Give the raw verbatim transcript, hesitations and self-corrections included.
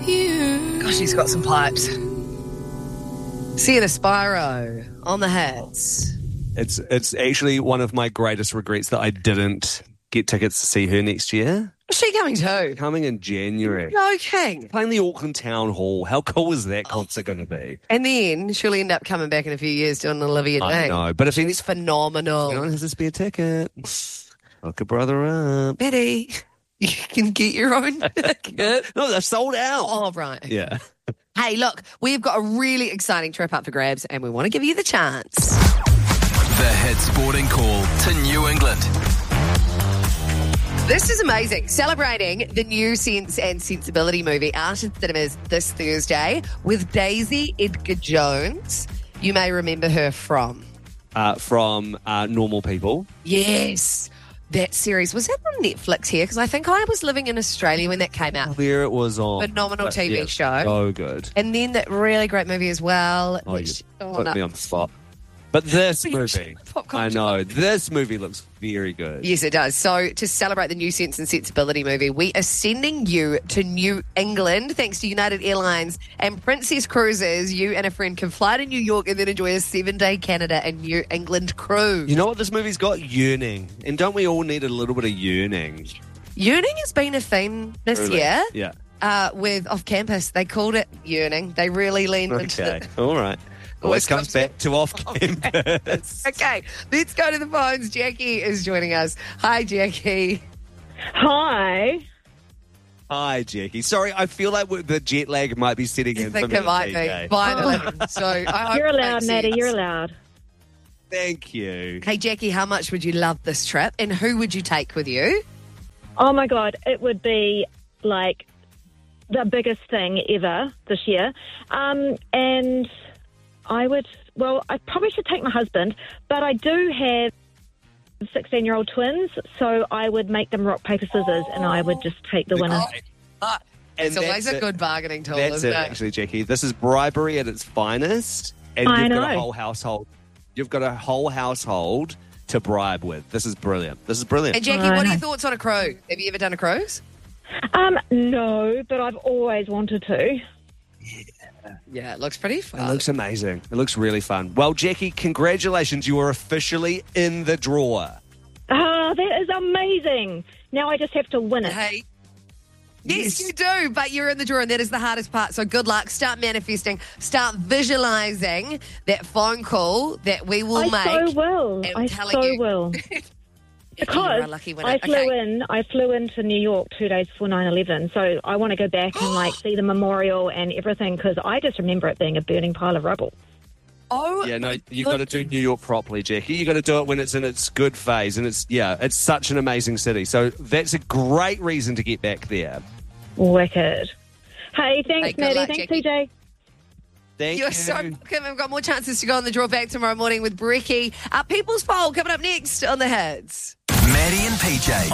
Gosh, he's got some pipes. Sienna Spiro on the Hits. It's it's actually one of my greatest regrets that I didn't get tickets to see her next year. Where's she coming to? Coming in January. No king. Playing the Auckland Town Hall. How cool is that concert going to be? And then she'll end up coming back in a few years doing Olivia I Dean. know, but if She's he's phenomenal. you know, has this be a ticket? Hook a brother up. Betty, you can get your own ticket. No, they're sold out. Oh, right. Yeah. Hey, look, we've got a really exciting trip up for grabs and we want to give you the chance. The Hit Sporting Call to New England. This is amazing. Celebrating the new Sense and Sensibility movie out in cinemas this Thursday with Daisy Edgar Jones. You may remember her from... Uh, from uh, Normal People. Yes. That series. Was that on Netflix here? Because I think I was living in Australia when that came out. Where it was on. Phenomenal But, T V yeah, show. So good. And then that really great movie as well. Oh, which, you oh, put no. me on the spot. But this But you- movie, Popcorn I know, this movie looks very good. Yes, it does. So to celebrate the new Sense and Sensibility movie, we are sending you to New England thanks to United Airlines and Princess Cruises. You and a friend can fly to New York and then enjoy a seven-day Canada and New England cruise. You know what this movie's got? Yearning. And don't we all need a little bit of yearning? Yearning has been a theme this Really? year Yeah. uh, with Off Campus. They called it Yearning. They really leaned into Okay. the... All right. Always comes back to off campus. Okay, let's go to the phones. Jackie is joining us. Hi, Jackie. Hi. Hi, Jackie. Sorry, I feel like the jet lag might be setting I in for think me. it might T J. be. Finally. So I hope You're it allowed, makes Maddie. sense. You're allowed. Thank you. Hey, Jackie, how much would you love this trip and who would you take with you? Oh, my God. It would be, like, the biggest thing ever this year. Um, and I would, well, I probably should take my husband, but I do have sixteen-year-old twins, so I would make them rock, paper, scissors, and I would just take the winner. Ah, And it's always that's a it. good bargaining tool, That's isn't it, it? actually, Jackie. This is bribery at its finest, and I you've got a know. whole household. You've got a whole household to bribe with. This is brilliant. This is brilliant. And Jackie, I what are your know. thoughts on a cruise? Have you ever done a cruise? Um, no, but I've always wanted to. Yeah, it looks pretty It fun. looks amazing. It looks really fun. Well, Jackie, congratulations. You are officially in the drawer. Ah, that is amazing. Now I just have to win it. Hey. Yes, Yes. you do, but you're in the drawer, and that is the hardest part. So good luck. Start manifesting. Start visualizing that phone call that we will I make. so will. I'm I telling so you. will. You're Because a lucky winner. I flew Okay. in, I flew into New York two days before nine eleven, so I want to go back and like see the memorial and everything because I just remember it being a burning pile of rubble. Oh, Yeah, no, my you've got to do New York properly, Jackie. You've got to do it when it's in its good phase. And it's, yeah, it's such an amazing city. So that's a great reason to get back there. Wicked. Hey, thanks, Hey, good Maddie. luck, Thanks, Jackie. T J. Thank You're you. so welcome. We've got more chances to go on the draw back tomorrow morning with Brecky. Uh, People's Poll coming up next on the Hits. Maddie and P J.